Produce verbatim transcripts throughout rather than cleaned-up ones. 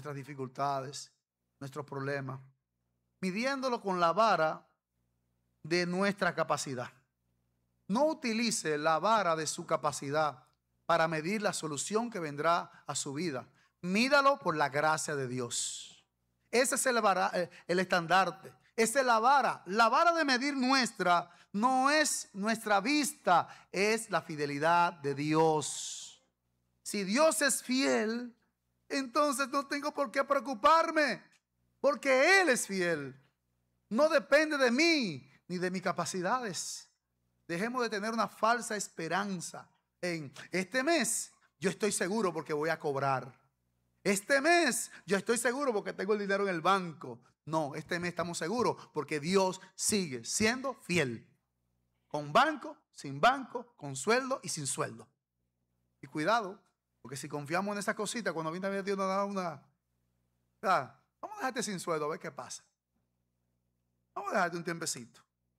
nuestras dificultades, nuestros problemas, midiéndolo con la vara de nuestra capacidad. No utilice la vara de su capacidad para medir la solución que vendrá a su vida. Mídalo por la gracia de Dios. Ese es el, vara, el estandarte. Esa es la vara. La vara de medir nuestra no es nuestra vista, es la fidelidad de Dios. Si Dios es fiel, entonces no tengo por qué preocuparme, porque Él es fiel. No depende de mí ni de mis capacidades. Dejemos de tener una falsa esperanza en este mes. Yo estoy seguro porque voy a cobrar. Este mes yo estoy seguro porque tengo el dinero en el banco. No, este mes estamos seguros porque Dios sigue siendo fiel. Con banco, sin banco, con sueldo y sin sueldo. Y cuidado, porque si confiamos en esa cosita, cuando viene a ver Dios nos da una... ¿verdad? Vamos a dejarte sin sueldo a ver qué pasa. Vamos a dejarte un tiempecito.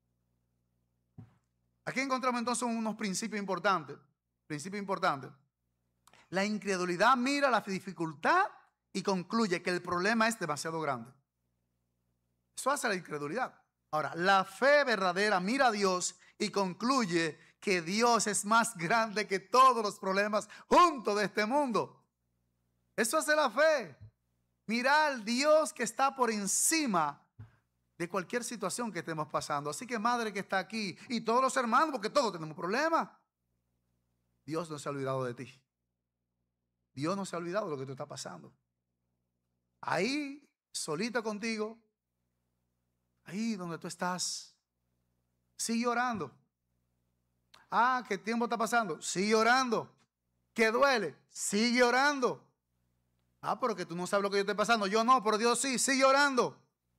Aquí encontramos entonces unos principios importantes. Principios importantes. La incredulidad mira la dificultad y concluye que el problema es demasiado grande. Eso hace la incredulidad. Ahora, la fe verdadera mira a Dios y concluye que Dios es más grande que todos los problemas juntos de este mundo. Eso hace la fe. Mirar al Dios que está por encima de cualquier situación que estemos pasando. Así que madre que está aquí y todos los hermanos, porque todos tenemos problemas. Dios no se ha olvidado de ti. Dios no se ha olvidado de lo que tú estás pasando. Ahí, solito contigo, ahí donde tú estás, sigue orando. Ah, ¿qué tiempo está pasando? Sigue orando. ¿Qué duele? Sigue orando. Ah, pero que tú no sabes lo que yo estoy pasando. Yo no, pero Dios sí, sigue orando.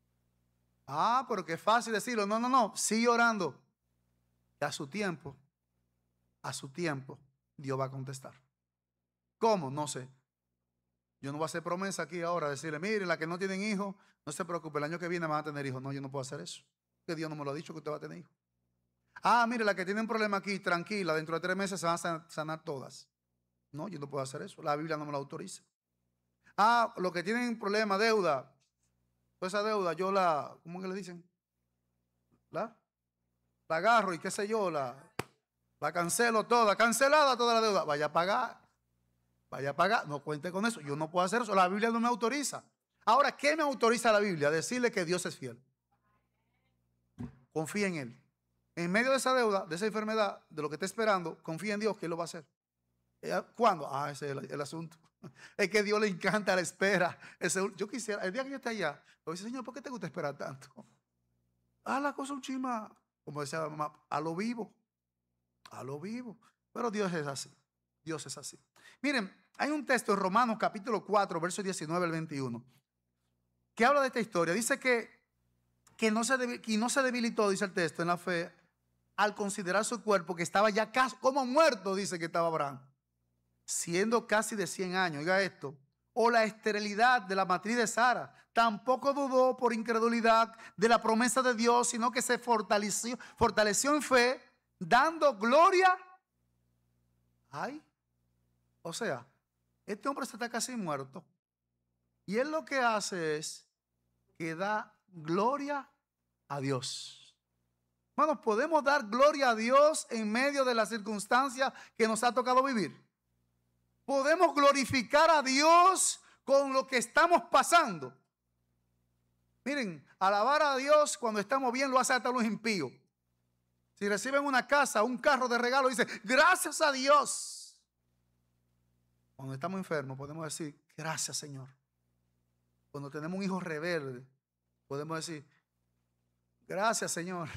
Ah, pero qué fácil decirlo. No, no, no, sigue orando. Y a su tiempo, a su tiempo, Dios va a contestar. ¿Cómo? No sé. Yo no voy a hacer promesa aquí ahora, decirle, mire, la que no tienen hijos, no se preocupe, el año que viene van a tener hijos. No, yo no puedo hacer eso. Que Dios no me lo ha dicho que usted va a tener hijos. Ah, mire, la que tienen problema aquí, tranquila, dentro de tres meses se van a sanar todas. No, yo no puedo hacer eso. La Biblia no me lo autoriza. Ah, los que tienen problema, deuda. Pues esa deuda yo la, ¿cómo que le dicen? La, la agarro y qué sé yo, la, la cancelo toda, cancelada toda la deuda. Vaya a pagar, vaya a pagar, no cuente con eso. Yo no puedo hacer eso, la Biblia no me autoriza. Ahora, ¿qué me autoriza la Biblia? Decirle que Dios es fiel. Confía en Él. En medio de esa deuda, de esa enfermedad, de lo que está esperando, confía en Dios que Él lo va a hacer. ¿Cuándo? Ah, ese es el, el asunto. Es que a Dios le encanta la espera. Ese, yo quisiera, el día que yo esté allá, yo dice, Señor, ¿por qué te gusta esperar tanto? Ah, la cosa un chisma, como decía la mamá, a lo vivo. A lo vivo. Pero Dios es así. Dios es así. Miren, hay un texto en Romanos capítulo cuatro, versos diecinueve al veintiuno, que habla de esta historia. Dice que, que, no se, que no se debilitó, dice el texto, en la fe, al considerar su cuerpo que estaba ya casi como muerto, dice que estaba Abraham, siendo casi de cien años, oiga esto, o la esterilidad de la matriz de Sara. Tampoco dudó por incredulidad de la promesa de Dios, sino que se fortaleció, fortaleció en fe, dando gloria. Ay, o sea, este hombre se está casi muerto. Y él lo que hace es que da gloria a Dios. Hermanos, ¿podemos dar gloria a Dios en medio de las circunstancias que nos ha tocado vivir? ¿Podemos glorificar a Dios con lo que estamos pasando? Miren, alabar a Dios cuando estamos bien lo hace hasta los impíos. Si reciben una casa, un carro de regalo, dicen, gracias a Dios. Cuando estamos enfermos podemos decir, gracias Señor. Cuando tenemos un hijo rebelde, podemos decir, gracias Señor.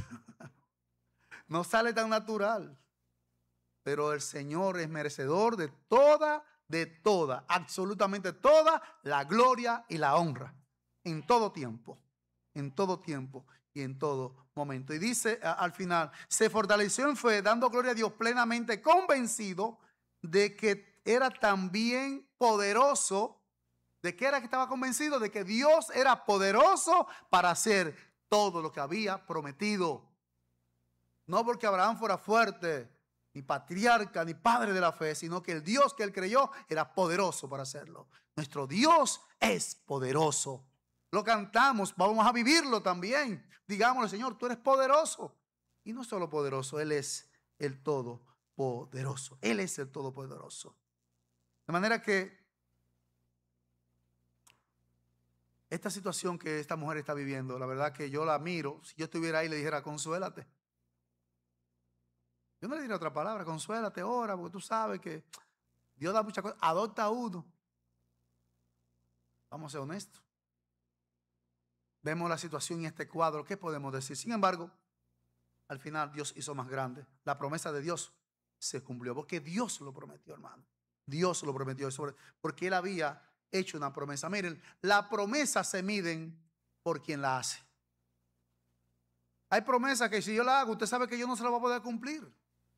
No sale tan natural. Pero el Señor es merecedor de toda, de toda, absolutamente toda la gloria y la honra. En todo tiempo, en todo tiempo y en todo momento. Y dice a, al final, se fortaleció en fe, dando gloria a Dios plenamente, convencido de que era también poderoso. ¿De qué era que estaba convencido? De que Dios era poderoso para hacer todo lo que había prometido. No porque Abraham fuera fuerte, ni patriarca, ni padre de la fe, sino que el Dios que él creyó era poderoso para hacerlo. Nuestro Dios es poderoso. Lo cantamos, vamos a vivirlo también. Digámosle, Señor, tú eres poderoso. Y no solo poderoso, Él es el todopoderoso. Él es el todopoderoso. De manera que esta situación que esta mujer está viviendo, la verdad que yo la miro. Si yo estuviera ahí le dijera, consuélate. Yo no le diría otra palabra, consuélate, ora, porque tú sabes que Dios da muchas cosas. Adopta a uno. Vamos a ser honestos. Vemos la situación en este cuadro, ¿qué podemos decir? Sin embargo, al final Dios hizo más grande. La promesa de Dios se cumplió, porque Dios lo prometió, hermano. Dios lo prometió, sobre, porque Él había hecho una promesa. Miren, la promesa se miden por quien la hace. Hay promesas que si yo la hago, usted sabe que yo no se la voy a poder cumplir.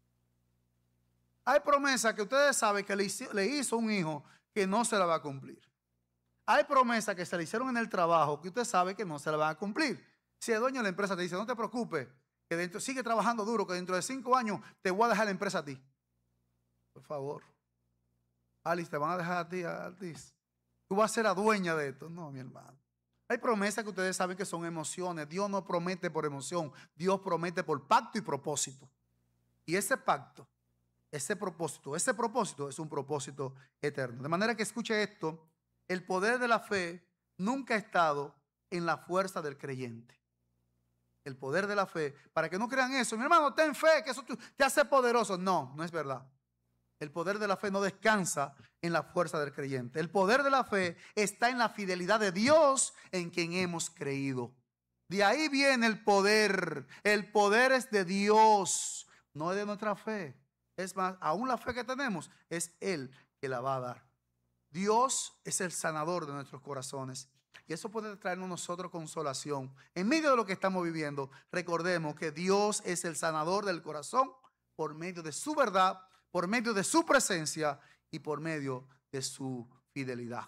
Hay promesas que ustedes saben que le hizo, le hizo un hijo que no se la va a cumplir. Hay promesas que se le hicieron en el trabajo que usted sabe que no se la van a cumplir. Si el dueño de la empresa te dice, no te preocupes, que dentro, sigue trabajando duro, que dentro de cinco años te voy a dejar la empresa a ti. Por favor. Alice, te van a dejar a ti, Alice. Tú vas a ser la dueña de esto. No, mi hermano. Hay promesas que ustedes saben que son emociones. Dios no promete por emoción. Dios promete por pacto y propósito. Y ese pacto, ese propósito, ese propósito es un propósito eterno. De manera que escuche esto. El poder de la fe nunca ha estado en la fuerza del creyente. El poder de la fe, para que no crean eso, mi hermano, ten fe, que eso te hace poderoso. No, no es verdad. El poder de la fe no descansa en la fuerza del creyente. El poder de la fe está en la fidelidad de Dios en quien hemos creído. De ahí viene el poder. El poder es de Dios, no es de nuestra fe. Es más, aún la fe que tenemos es Él que la va a dar. Dios es el sanador de nuestros corazones. Y eso puede traernos a nosotros consolación. En medio de lo que estamos viviendo, recordemos que Dios es el sanador del corazón por medio de su verdad, por medio de su presencia y por medio de su fidelidad.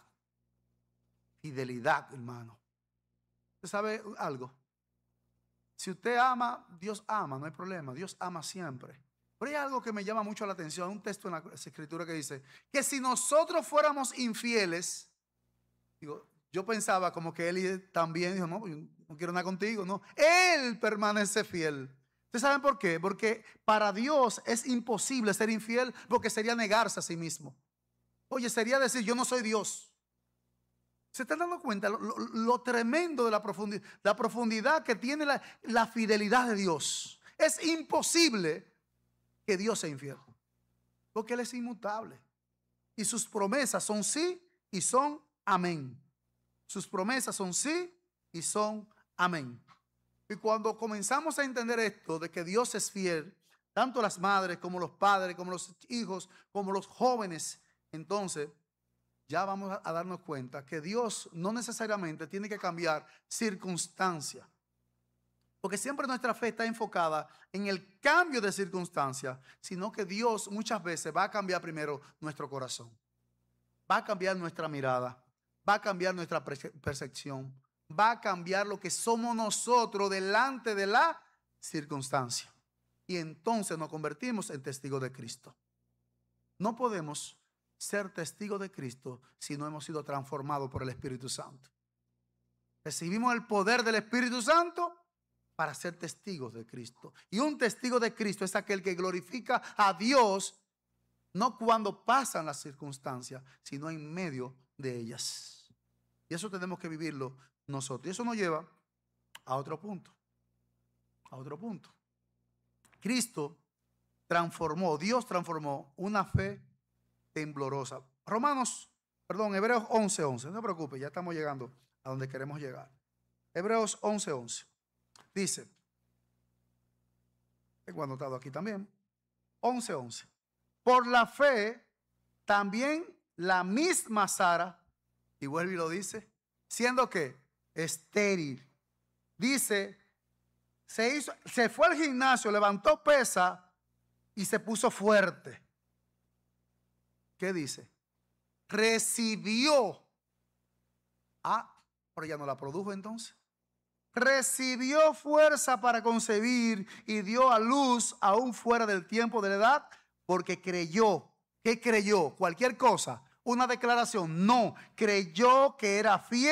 Fidelidad, hermano. ¿Usted sabe algo? Si usted ama, Dios ama, no hay problema. Dios ama siempre. Pero hay algo que me llama mucho la atención, un texto en la escritura que dice que si nosotros fuéramos infieles, digo, yo pensaba como que él también dijo, no, yo no quiero nada contigo, no. Él permanece fiel. ¿Ustedes saben por qué? Porque para Dios es imposible ser infiel, porque sería negarse a sí mismo. Oye, sería decir, yo no soy Dios. ¿Se están dando cuenta lo, lo, lo tremendo de la profundidad, la profundidad que tiene la, la fidelidad de Dios? Es imposible que Dios sea infiel, porque Él es inmutable y sus promesas son sí y son amén. Sus promesas son sí y son amén. Y cuando comenzamos a entender esto de que Dios es fiel, tanto las madres como los padres, como los hijos, como los jóvenes, entonces ya vamos a darnos cuenta que Dios no necesariamente tiene que cambiar circunstancias. Porque siempre nuestra fe está enfocada en el cambio de circunstancias, sino que Dios muchas veces va a cambiar primero nuestro corazón. Va a cambiar nuestra mirada, va a cambiar nuestra percepción, va a cambiar lo que somos nosotros delante de la circunstancia. Y entonces nos convertimos en testigos de Cristo. No podemos ser testigos de Cristo si no hemos sido transformados por el Espíritu Santo. Recibimos el poder del Espíritu Santo para ser testigos de Cristo. Y un testigo de Cristo es aquel que glorifica a Dios, no cuando pasan las circunstancias, sino en medio de ellas. Y eso tenemos que vivirlo nosotros. Y eso nos lleva a otro punto. A otro punto. Cristo transformó, Dios transformó una fe temblorosa. Romanos, perdón, Hebreos once once. No se preocupe, ya estamos llegando a donde queremos llegar. Hebreos once once. Dice, tengo anotado aquí también, once once. Por la fe, también la misma Sara, y vuelve y lo dice, siendo que estéril, dice, se, hizo, se fue al gimnasio, levantó pesa y se puso fuerte. ¿Qué dice? Recibió. Ah, pero ya no la produjo entonces. recibió fuerza para concebir y dio a luz aún fuera del tiempo de la edad, porque creyó. ¿Qué creyó? Cualquier cosa, una declaración. No, creyó que era fiel